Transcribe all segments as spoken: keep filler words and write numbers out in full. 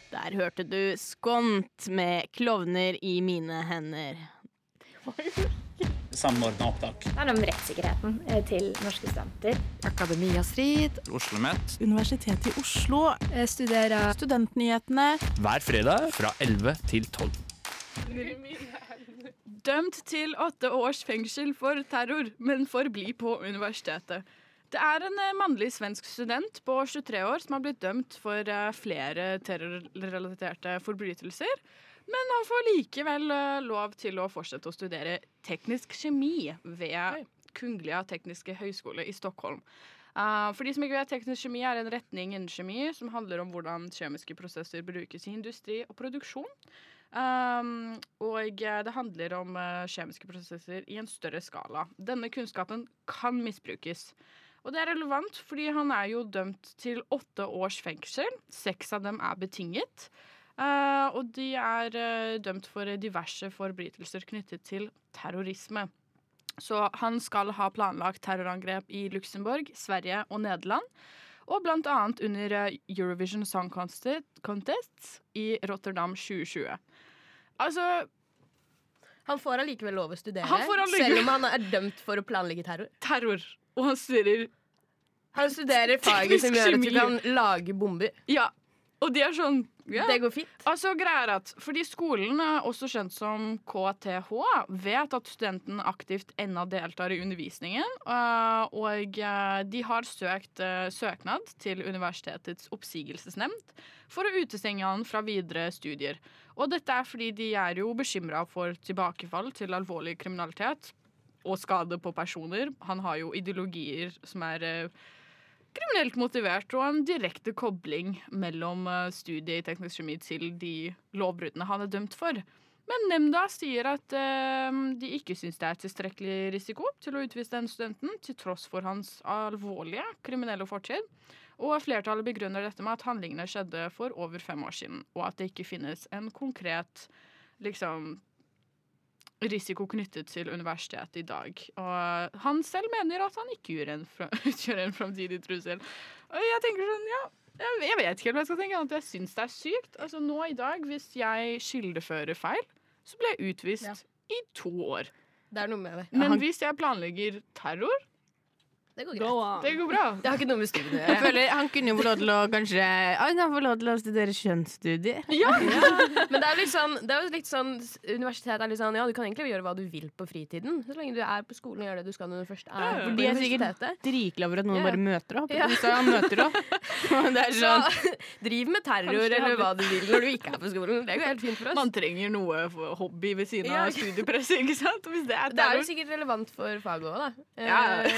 Der hørte du Skont med klovner i mine hender. Samordnet opptak. Det er om rettssikkerheten til norske studenter. Akademia Strid. OsloMet. Universitetet i Oslo. Studerer Studentnyhetene. Hver fredag fra elleve til tolv. Dømt til åtte års fengsel for terror, men forbli på universitetet. Det er en mannlig svensk student på tjuetre år som har blitt dømt for flere terrorrelaterte forbrytelser, men han får likevel lov til å fortsette å studere teknisk kjemi ved Kungliga Tekniske Høgskole i Stockholm. Uh, for de som ikke vet, teknisk kjemi er en retning innen kjemi som handler om hvordan kjemiske prosesser brukes i industri og produksjon. Um, og det handler om uh, kjemiske prosesser i en større skala. Denne kunnskapen kan misbrukes. Og det er relevant, fordi han er jo dømt til åtte års fengsel. Seks av dem er betinget. Uh, og de er uh, dømt for diverse forbrytelser knyttet til terrorisme. Så han skal ha planlagt terrorangrep i Luxembourg, Sverige og Nederland. Og blant annet under uh, Eurovision Song Contest, Contest i Rotterdam tjue tjue. Altså... Han får allikevel lov å studere, allikevel... selv om han er dømt for å planlegge terror. Terror. Og han studerer... Han studerer faget som gjør at du kan lage bomber. Ja, og de er sånn... Ja. Det går fint. Altså, greier at, fordi skolen er også kjent som K T H, vet at studenten aktivt ennå deltar i undervisningen, og de har søkt søknad til universitetets oppsigelsesnemnd for å utestenge han fra videre studier. Og dette er fordi de er jo bekymret for tilbakefall til alvorlig kriminalitet og skade på personer. Han har jo ideologier som er kriminelt motivert, og en direkte kobling mellom studiet i teknisk kjemi til de lovbruddene han er dømt for. Men nemnda sier at uh, de ikke synes det er tilstrekkelig risiko til å utvise den studenten, til tross for hans alvorlige kriminelle fortid. Og flertallet begrunner dette med at handlingene skjedde for over fem år siden, og at det ikke finnes en konkret liksom, risiko knyttet til universitetet i dag. Og han selv mener at han ikke gjør en, utgjør en fremtidig trussel. Og jeg tenker sånn, ja, jeg, jeg vet ikke hva jeg skal tenke, at jeg synes det er sykt. Altså nå i dag, hvis jeg kildefører feil, så blir jeg utvist ja. i to år. Det er noe med det. Men han... hvis jeg planlegger terror, det går greit. Det går bra. Det har ikke noe med studiene. Jeg føler Han kunne jo få lov til å kanskje Han kan få lov til å studere kjønnsstudier. Ja. ja. Men det er, litt sånn, det er jo litt sånn universitetet er litt sånn, ja, du kan egentlig gjøre hva du vil på fritiden. Så lenge du er på skolen og gjør det du skal når du først er ja, på de er sikkert dritglad for at noen ja. bare møter opp. Ja. Så han møter opp. Det er sånn. Så driv med terror eller hva du vil når du ikke er på skolen. Det går helt fint for oss. Man trenger noe for hobby ved siden ja. av studiepresset, ikke sant? Hvis det, er det er jo sikkert relevant for faget også, da.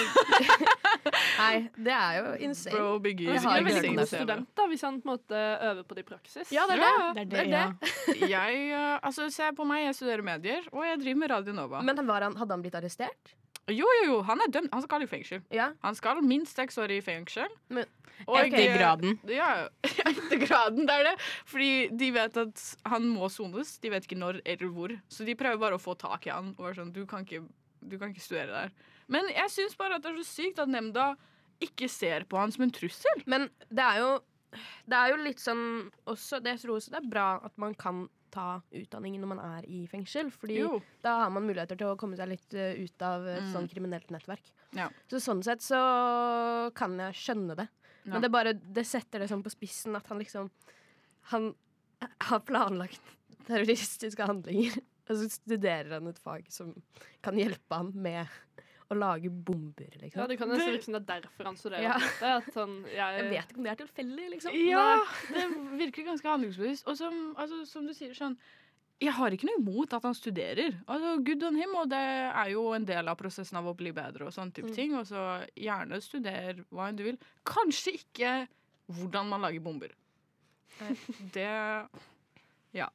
Ja. Nei, det er jo insane. Bro, bygger, han er veldig god student da, hvis han på en måte øver på det i praksis. Ja, det er det. Ja, det, er det, det, er det. Ja. jeg, altså, se på meg, jeg studerer medier, og jeg driver med Radio Nova. Men var han, hadde han blitt arrestert? Jo, jo, jo, han er dømt. Han skal i fengsel. Ja. Han skal minst seks år i fengsel. Men, og okay. Etter graden. Ja, etter graden, det er det. Fordi de vet at han må sones. De vet ikke når eller hvor. Så de prøver bare å få tak i han. Og er sånn, du kan ikke, du kan ikke studere der. Men jeg synes bare at det er så sykt at nemnda ikke ser på han som en trussel. Men det er jo Det er jo litt sånn også, det, jeg tror også det er bra at man kan ta utdanningen når man er i fengsel, fordi jo. Da har man muligheter til å komme seg litt uh, ut av et mm. sånn kriminelt nettverk. Ja. Så sånn sett så kan jeg skjønne det. Ja. Men det bare, det setter det sånn på spissen at han liksom han har planlagt terroristiske handlinger, og så studerer han et fag som kan hjelpe han med å lage bomber, liksom. Ja, det kan nesten virke som det er derfor han studerer. Ja. Det er sånn, jeg... jeg vet ikke om det er tilfeldig, liksom. Ja, det virker ganske handlingsbevisst. Og som, altså, som du sier sånn, jeg har ikke noe imot at han studerer. Altså, good on him, og det er jo en del av prosessen av å bli bedre og sånne type mm. ting. Og så gjerne studer hva enn du vil. Kanskje ikke hvordan man lager bomber. Det... Ja.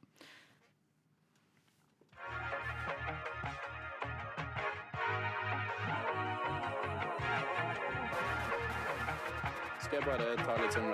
Skal jeg bare ta litt sånn